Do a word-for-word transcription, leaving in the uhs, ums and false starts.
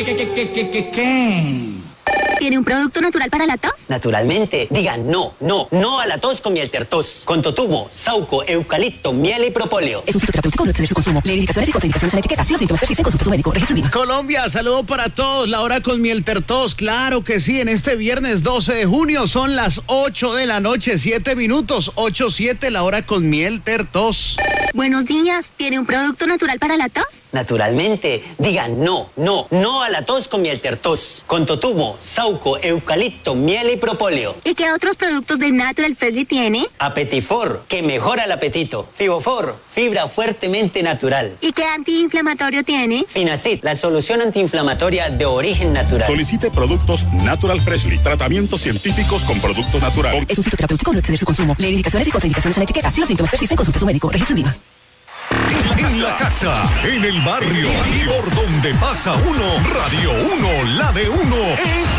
¿Qué, qué, qué, qué, qué, qué, qué? ¿Tiene un producto natural para la tos? Naturalmente. Digan no, no, no a la tos con miel tertos. Con totumo, sauco, eucalipto, miel y propóleo. Es un fitoterapéutico, no exceder su consumo. Lee indicaciones y contraindicaciones en la etiqueta. Si los síntomas persisten, consulte a su médico. Registro INVIMA. Colombia, saludo para todos. La hora con miel tertos. Claro que sí. En este viernes doce de junio son las ocho de la noche, siete minutos. ocho siete, la hora con miel tertos. Buenos días. ¿Tiene un producto natural para la tos? Naturalmente. Digan no, no, no a la tos con miel tertos. Con totumo, sauco, eucalipto, miel y propóleo. ¿Y qué otros productos de Natural Freshly tiene? Apetifor, que mejora el apetito. Fibofor, fibra fuertemente natural. ¿Y qué antiinflamatorio tiene? Finacid, la solución antiinflamatoria de origen natural. Solicite productos Natural Freshly. Tratamientos científicos con productos naturales. Es un fitoterapéutico, no exceder su consumo. Lee indicaciones y contraindicaciones en la etiqueta. Si los síntomas persisten, consulte a su médico. Registro INVIMA. En la casa, en el barrio y por donde pasa uno, Radio uno, la de uno, es